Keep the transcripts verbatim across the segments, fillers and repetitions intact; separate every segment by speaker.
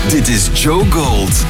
Speaker 1: Dit is Joe Gold.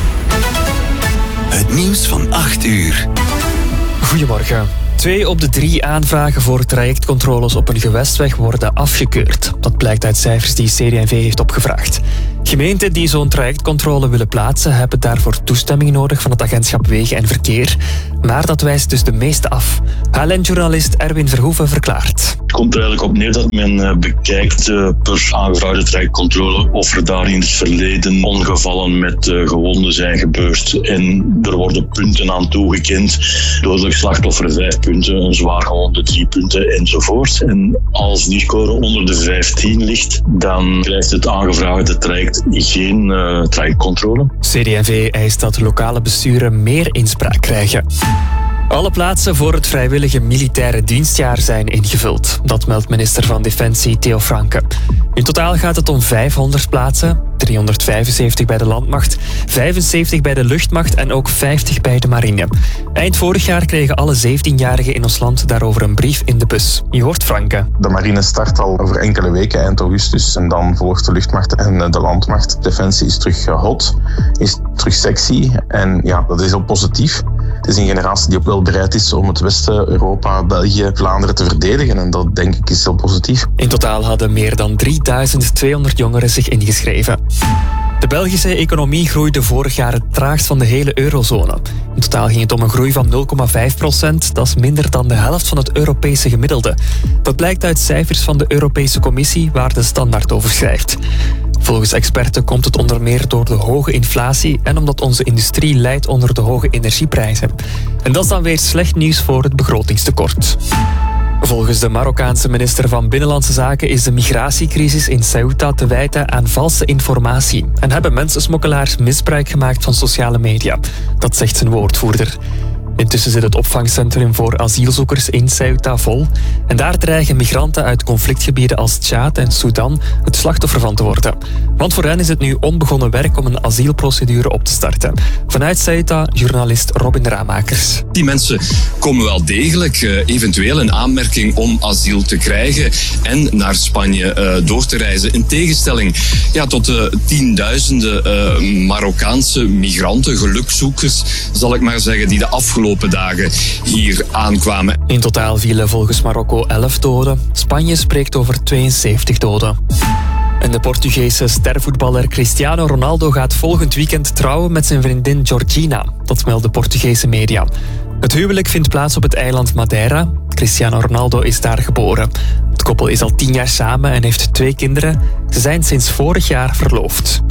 Speaker 1: Het nieuws van acht uur.
Speaker 2: Goedemorgen. Twee op de drie aanvragen voor trajectcontroles op een gewestweg worden afgekeurd. Dat blijkt uit cijfers die C D en V heeft opgevraagd. Gemeenten die zo'n trajectcontrole willen plaatsen hebben daarvoor toestemming nodig van het agentschap Wegen en Verkeer. Maar dat wijst dus de meeste af. H L N-journalist Erwin Verhoeven verklaart.
Speaker 3: Het komt er eigenlijk op neer dat men bekijkt per aangevraagde trajectcontrole of er daar in het verleden ongevallen met gewonden zijn gebeurd. En er worden punten aan toegekend. Dodelijk slachtoffer vijf punten, een zwaar gewonde drie punten enzovoort. En als die score onder de vijftien ligt, dan krijgt het aangevraagde traject geen uh, trajectcontrole.
Speaker 2: C D en V eist dat lokale besturen meer inspraak krijgen. Alle plaatsen voor het vrijwillige militaire dienstjaar zijn ingevuld. Dat meldt minister van Defensie Theo Franke. In totaal gaat het om vijfhonderd plaatsen, driehonderdvijfenzeventig bij de landmacht, vijfenzeventig bij de luchtmacht en ook vijftig bij de marine. Eind vorig jaar kregen alle zeventienjarigen in ons land daarover een brief in de bus. Je hoort Franke.
Speaker 4: De marine start al over enkele weken, eind augustus. En dan volgt de luchtmacht en de landmacht. Defensie is terug hot, is terug sexy. En ja, dat is heel positief. Het is een generatie die ook wel bereid is om het Westen, Europa, België, Vlaanderen te verdedigen. En dat, denk ik, is heel positief.
Speaker 2: In totaal hadden meer dan drieduizend tweehonderd jongeren zich ingeschreven. De Belgische economie groeide vorig jaar het traagst van de hele eurozone. In totaal ging het om een groei van nul komma vijf procent. Dat is minder dan de helft van het Europese gemiddelde. Dat blijkt uit cijfers van de Europese Commissie, waar de Standaard over schrijft. Volgens experten komt het onder meer door de hoge inflatie en omdat onze industrie lijdt onder de hoge energieprijzen. En dat is dan weer slecht nieuws voor het begrotingstekort. Volgens de Marokkaanse minister van Binnenlandse Zaken is de migratiecrisis in Ceuta te wijten aan valse informatie en hebben mensensmokkelaars misbruik gemaakt van sociale media. Dat zegt zijn woordvoerder. Intussen zit het opvangcentrum voor asielzoekers in Ceuta vol. En daar dreigen migranten uit conflictgebieden als Tjaad en Sudan het slachtoffer van te worden. Want voor hen is het nu onbegonnen werk om een asielprocedure op te starten. Vanuit Ceuta, journalist Robin Ramakers.
Speaker 5: Die mensen komen wel degelijk uh, eventueel in aanmerking om asiel te krijgen en naar Spanje uh, door te reizen. In tegenstelling ja, tot de tienduizenden uh, Marokkaanse migranten, gelukzoekers, zal ik maar zeggen, die de afgelopen dagen hier aankwamen.
Speaker 2: In totaal vielen volgens Marokko elf doden. Spanje spreekt over tweeënzeventig doden. En de Portugese stervoetballer Cristiano Ronaldo gaat volgend weekend trouwen met zijn vriendin Georgina. Dat melden Portugese media. Het huwelijk vindt plaats op het eiland Madeira. Cristiano Ronaldo is daar geboren. Het koppel is al tien jaar samen en heeft twee kinderen. Ze zijn sinds vorig jaar verloofd.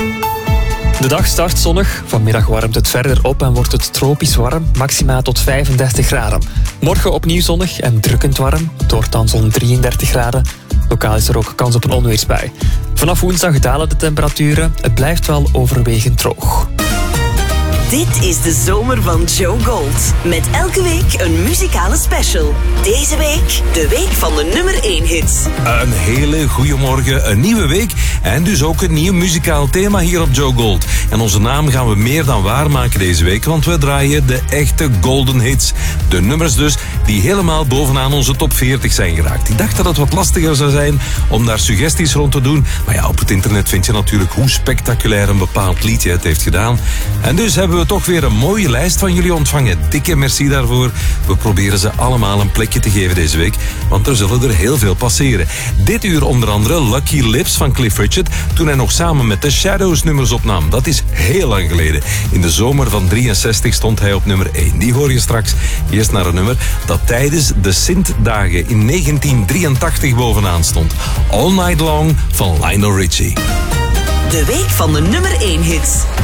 Speaker 2: De dag start zonnig. Vanmiddag warmt het verder op en wordt het tropisch warm, maxima tot vijfendertig graden. Morgen opnieuw zonnig en drukkend warm. Het wordt dan zo'n drieëndertig graden. Lokaal is er ook kans op een onweersbui. Vanaf woensdag dalen de temperaturen. Het blijft wel overwegend droog.
Speaker 6: Dit is de zomer van Joe Gold. Met elke week een muzikale special. Deze week de week van de nummer één hits.
Speaker 7: Een hele goede morgen, een nieuwe week en dus ook een nieuw muzikaal thema hier op Joe Gold. En onze naam gaan we meer dan waarmaken deze week, want we draaien de echte golden hits. De nummers dus die helemaal bovenaan onze top veertig zijn geraakt. Ik dacht dat het wat lastiger zou zijn om daar suggesties rond te doen. Maar ja, op het internet vind je natuurlijk hoe spectaculair een bepaald liedje het heeft gedaan. En dus hebben we we toch weer een mooie lijst van jullie ontvangen. Dikke merci daarvoor. We proberen ze allemaal een plekje te geven deze week, want er zullen er heel veel passeren. Dit uur onder andere Lucky Lips van Cliff Richard, toen hij nog samen met The Shadows nummers opnam. Dat is heel lang geleden. In de zomer van drieënzestig stond hij op nummer één. Die hoor je straks. Eerst naar een nummer dat tijdens de Sint-dagen in negentien drieëntachtig bovenaan stond. All Night Long van Lionel Richie.
Speaker 6: De week van de nummer één hits.